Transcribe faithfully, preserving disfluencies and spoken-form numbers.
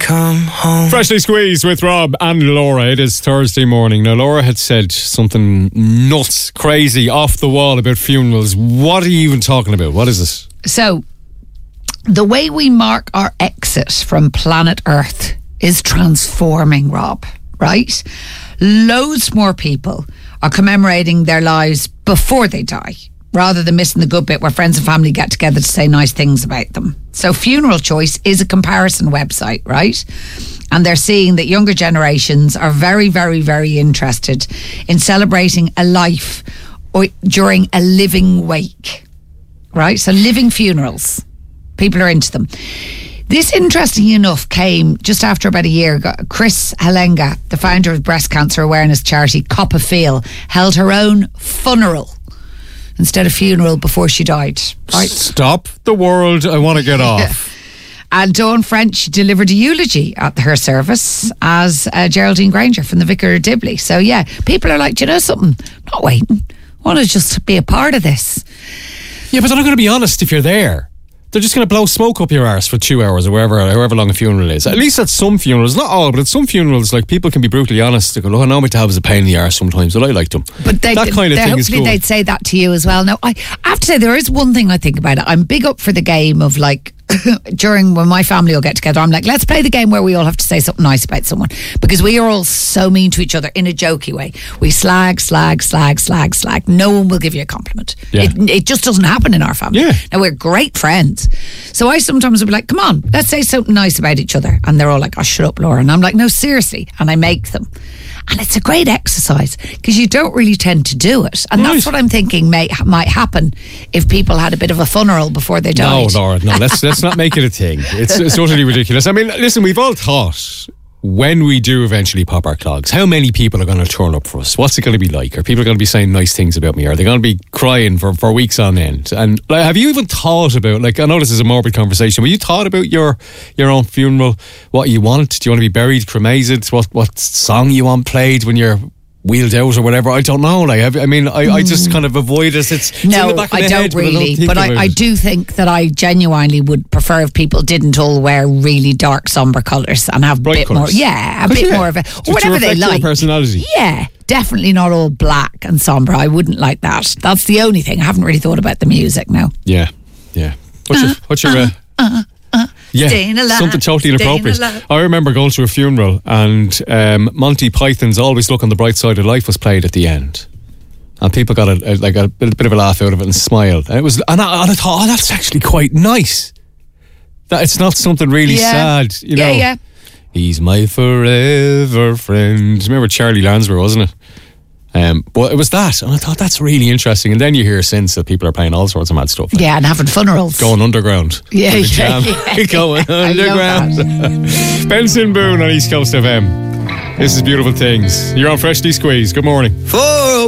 come home. Freshly Squeezed with Rob and Laura. It is Thursday morning. Now, Laura had said something nuts, crazy, off the wall about funerals. What are you even talking about? What is it? So, the way we mark our exit from planet Earth is transforming, Rob, right? Loads more people are commemorating their lives before they die, rather than missing the good bit where friends and family get together to say nice things about them. So Funeral Choice is a comparison website, right? And they're seeing that younger generations are very, very, very interested in celebrating a life or during a living wake, right? So living funerals, people are into them. This, interestingly enough, came just after about a year. Chris Halenga, the founder of breast cancer awareness charity Coppa Feel, held her own funeral instead of funeral before she died. Right? Stop the world, I want to get off. And Dawn French delivered a eulogy at her service as uh, Geraldine Granger from the Vicar of Dibley. So yeah, people are like, do you know something? I'm not waiting. I want to just be a part of this. Yeah, but they're not going to be honest if you're there. They're just going to blow smoke up your arse for two hours or wherever, however long a funeral is. At least at some funerals, not all, but at some funerals, like, people can be brutally honest. They go, "Oh, I know my dad was a pain in the arse sometimes, but I liked him." But they, that kind of thing is cool. Hopefully they'd say that to you as well. Now, I, I have to say, there is one thing I think about it. I'm big up for the game of, like, during when my family will get together, I'm like, let's play the game where we all have to say something nice about someone, because we are all so mean to each other in a jokey way. We slag, slag, slag, slag, slag. No one will give you a compliment. Yeah. It, it just doesn't happen in our family. Yeah. Now, we're great friends. So I sometimes will be like, come on, let's say something nice about each other. And they're all like, oh, shut up, Laura. And I'm like, no, seriously. And I make them. And it's a great exercise because you don't really tend to do it. And Right. that's what I'm thinking may, might happen if people had a bit of a funeral before they died. No, Laura, no, let's let's not make it a thing. It's, it's totally ridiculous. I mean, listen, we've all thought, when we do eventually pop our clogs, how many people are going to turn up for us? What's it going to be like? Are people going to be saying nice things about me? Are they going to be crying for, for weeks on end? And like, have you even thought about, like, I know this is a morbid conversation, but you thought about your your own funeral, what you want? Do you want to be buried, cremated? What what song you want played when you're wheeled out or whatever? I don't know. Like, I mean, I, I just kind of avoid it. It's, it's in No, the back of I my don't head, really. But I, don't But I, I think about it. do think that I genuinely would prefer if people didn't all wear really dark, somber colours and have a Bright bit colours. more, yeah, a But bit yeah, more of a, to- or to whatever they reflect your like. personality. Yeah, definitely not all black and sombre. I wouldn't like that. That's the only thing. I haven't really thought about the music now. Yeah, yeah. What's your, what's your, uh, Uh, uh, yeah, staying alive, something totally staying inappropriate. alive. I remember going to a funeral and um, Monty Python's Always Look on the Bright Side of Life was played at the end. And people got a, a, like a bit of a laugh out of it and smiled. And it was, and I, and I thought, oh, that's actually quite nice. That it's not something really Yeah. sad, you know. Yeah, yeah. He's my forever friend. Remember Charlie Lansbury, wasn't it? Um, but it was that, and I thought that's really interesting. And then you hear since that people are playing all sorts of mad stuff, like Yeah, and having funerals. going underground. Yeah, with the yeah, jam. yeah. Going I love underground. Benson Boone on East Coast F M. This is Beautiful Things. You're on Freshly Squeezed. Good morning. For